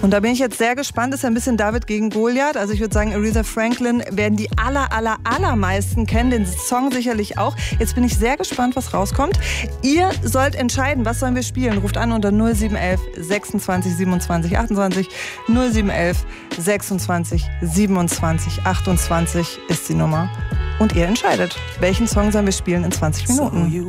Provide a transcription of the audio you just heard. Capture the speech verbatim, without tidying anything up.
Und da bin ich jetzt sehr gespannt, ist ja ein bisschen David gegen Goliath. Also ich würde sagen, Aretha Franklin werden die aller, aller, allermeisten kennen, den Song sicherlich auch. Jetzt bin ich sehr gespannt, was rauskommt. Ihr sollt entscheiden, was sollen wir spielen. Ruft an unter null sieben eins eins sechsundzwanzig siebenundzwanzig achtundzwanzig. null sieben eins eins sechsundzwanzig siebenundzwanzig achtundzwanzig ist die Nummer. Und ihr entscheidet, welchen Song sollen wir spielen in zwanzig Minuten.